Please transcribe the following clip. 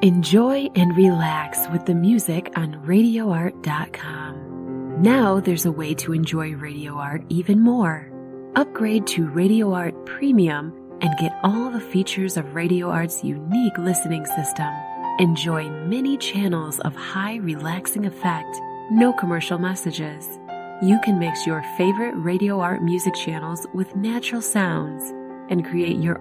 Enjoy and relax with the music on RadioArt.com. Now there's a way to enjoy Radio Art even more. Upgrade to Radio Art Premium and get all the features of Radio Art's unique listening system. Enjoy many channels of high relaxing effect, no commercial messages. You can mix your favorite Radio Art music channels with natural sounds and create your